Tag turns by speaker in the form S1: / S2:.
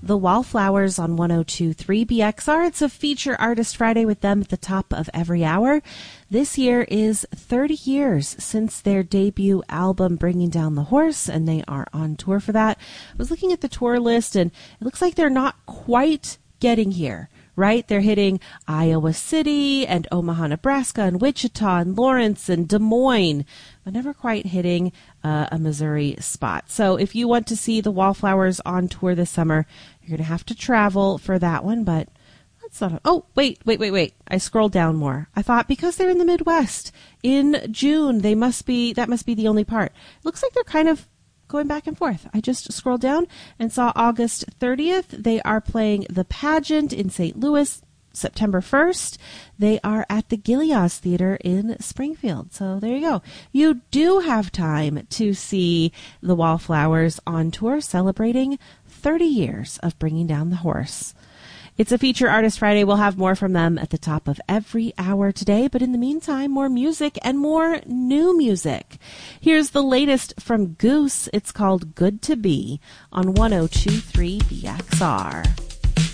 S1: The Wallflowers on 102.3 BXR. It's a Feature Artist Friday with them at the top of every hour. This year is 30 years since their debut album, Bringing Down the Horse, and they are on tour for that. I was looking at the tour list, and it looks like they're not quite getting here. Right? They're hitting Iowa City and Omaha, Nebraska, and Wichita and Lawrence and Des Moines, but never quite hitting a Missouri spot. So if you want to see the Wallflowers on tour this summer, you're going to have to travel for that one, but that's not wait. I scrolled down more. I thought because they're in the Midwest in June, that must be the only part. Looks like they're kind of going back and forth. I just scrolled down and saw August 30th. They are playing The Pageant in St. Louis. September 1st, they are at the Gilliaz Theater in Springfield. So there you go. You do have time to see the Wallflowers on tour celebrating 30 years of Bringing Down the Horse. It's a Feature Artist Friday. We'll have more from them at the top of every hour today. But in the meantime, more music and more new music. Here's the latest from Goose. It's called Good to Be on 102.3 BXR.